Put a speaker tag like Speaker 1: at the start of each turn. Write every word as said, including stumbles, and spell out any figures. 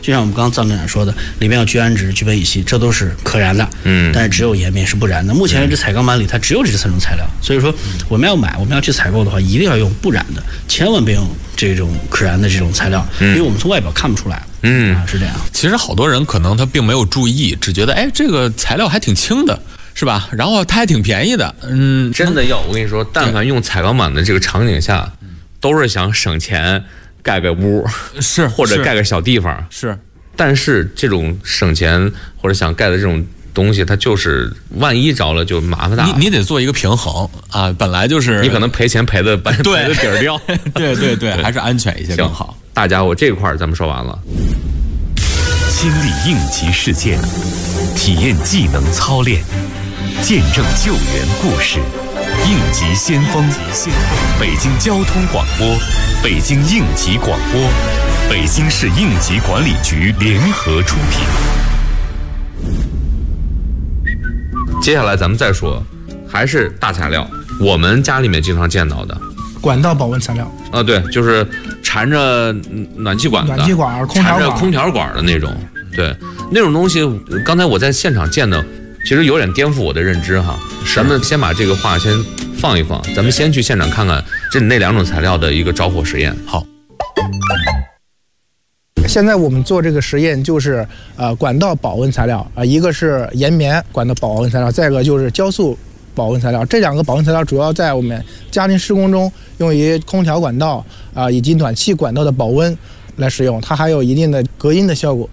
Speaker 1: 就像我们刚刚藏站长说的，里面有聚氨酯、聚苯乙烯，这都是可燃的。嗯，但是只有岩棉是不燃的。目前为止，彩钢板里它只有这三种材料，所以说我们要买，我们要去采购的话，一定要用不燃的，千万别用这种可燃的这种材料，因为我们从外表看不出来。嗯，啊、是这样。
Speaker 2: 其实好多人可能他并没有注意，只觉得哎，这个材料还挺轻的。是吧？然后它还挺便宜的，嗯，
Speaker 3: 真的要我跟你说，但凡用彩钢板的这个场景下，都是想省钱，盖个屋，
Speaker 2: 是
Speaker 3: 或者盖个小地方，
Speaker 2: 是。
Speaker 3: 但是这种省钱或者想盖的这种东西，它就是万一着了就麻烦大了。
Speaker 2: 你你得做一个平衡啊，本来就是
Speaker 3: 你可能赔钱赔的把赔的底儿掉，
Speaker 2: 对对对，还是安全一些更好。
Speaker 3: 大家伙这块咱们说完了。
Speaker 4: 亲历应急事件，体验技能操练，见证救援故事，应急先锋。北京交通广播，北京应急广播，北京市应急管理局联合出品。
Speaker 3: 接下来咱们再说，还是大材料，我们家里面经常见到的
Speaker 5: 管道保温材料
Speaker 3: 啊，对，就是缠着暖气管的、
Speaker 5: 暖气管、空调管、
Speaker 3: 缠着空调管的那种。对，那种东西，刚才我在现场见的，其实有点颠覆我的认知哈。咱们先把这个话先放一放，咱们先去现场看看这那两种材料的一个着火实验。
Speaker 2: 好。
Speaker 5: 现在我们做这个实验就是呃管道保温材料啊、呃，一个是岩棉管道保温材料，再一个就是胶塑保温材料。这两个保温材料主要在我们家庭施工中用于空调管道啊、呃、以及暖气管道的保温来使用，它还有一定的隔音的效果。